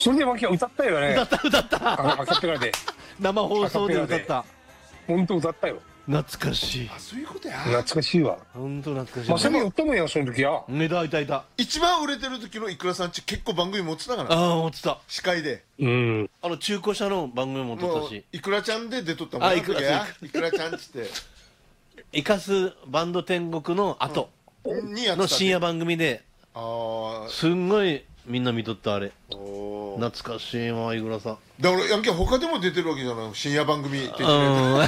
それでわけは歌ったよね。 歌ったアカペラで。 生放送で歌った。 本当歌ったよ。 懐かしい。 あ、そういうことや。 懐かしいわ。 本当懐かしい。 まさみ寄ったもんや、その時は。 いた。 一番売れてる時のいくらさんち結構番組持ってたから。 ああ、持ってた。 司会で。 中古車の番組も持ってたし。 いくらちゃんで出とったもん。いくらちゃんっつって。 イカスバンド天国の後の深夜番組で、すんごいみんな見とったあれ。懐かしいわ、いくらさん。 だからやんけ他でも出てるわけじゃない、深夜番組的な。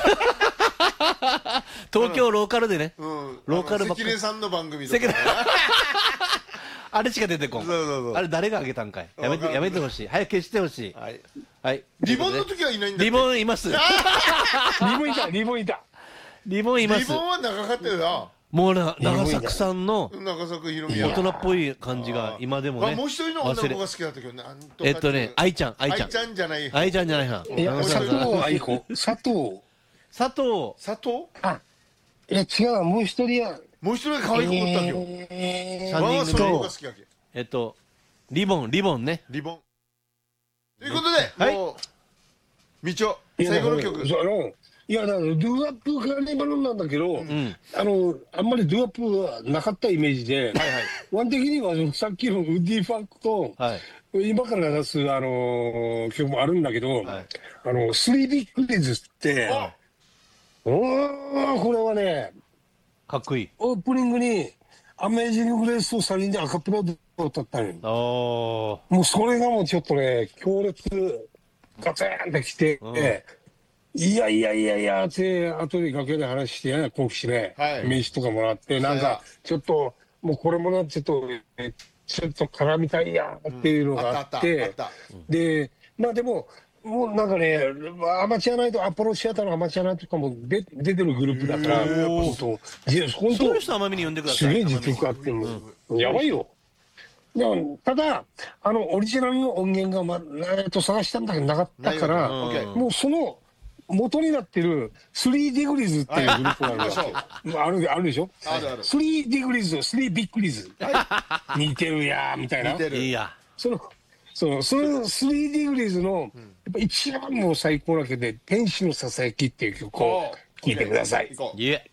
東京ローカルでね。 ローカルばっかり。関根さんの番組とか。 あれしか出てこん。あれ誰があげたんかい。やめてほしい。早く消してほしい。はい。 リボンの時はいないんだ。 リボンいます。 リボンいた。 リボンいます。 リボンは長かったよな。 もう長作さんの長作ひろみ大人っぽい感じが今でもね。 もう一人の女の子が好きだったけどね。愛ちゃんじゃない。 愛ちゃんじゃないは。 佐藤愛子。佐藤。 あ、 いや違う、もう一人や。 もう一人が可愛い子おったんよ。 3人組。リボンね。 リボン。ということで、もうみちお最後の曲。 いやだからドゥアップカーニバルなんだけど、あんまりドゥアップはなかったイメージで、ワン的にはさっきのウッディ・ファンクと、今から流す曲もあるんだけど、スリービッグディズって、これはね、 かっこいい。 オープニングにアメージング・グレースと3人でアカペラで歌ったのよ。もうそれがもうちょっとね、強烈ガツンってきて、いやって後で楽屋で話してね、こうしてね、名刺とかもらって、なんかちょっともうこれもなちょっと絡みたいやっていうのがあって、でまあでももうなんかね、アマチュアナイト、アポロシアターのアマチュアナイトとかも出てるグループだから、本当そういう人甘めに呼んでください。 すげえ実力あってもやばいよ。でもただオリジナルの音源が探したんだけどなかったから、もうその元になってる3ディグリーズっていうグループがあるわけ。あるでしょ。3ディグリーズ、3ビッグリーズ。似てるやみたいな。 いいや。 その3ディグリーズのやっぱ一番もう最高な曲で「天使のささやき」っていう曲を聴いてください。